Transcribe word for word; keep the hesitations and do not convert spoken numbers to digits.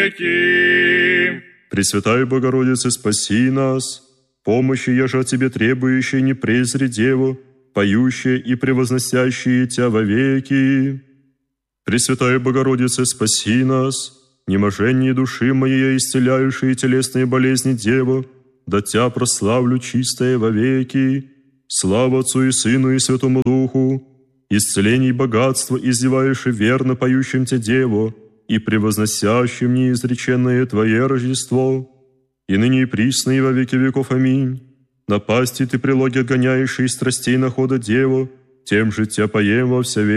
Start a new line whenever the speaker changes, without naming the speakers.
веки.
Пресвятая Богородица, спаси нас, помощи, еже от Тебе требующей, не презри Деву, поющая и превозносящие Тя во веки. Пресвятая Богородица, спаси нас, неможение души моей, исцеляющие телесные болезни Деву, да Тя прославлю чистое во веки. Слава Отцу и Сыну и Святому Духу, исцелений богатства, издеваешь и верно поющим Те Деву, и превозносящим неизреченное Твое Рождество, и ныне и присно и во веки веков. Аминь. Напасти Ты прилоги отгоняешь и страстей находа Деву, тем же Тя поем во вся века.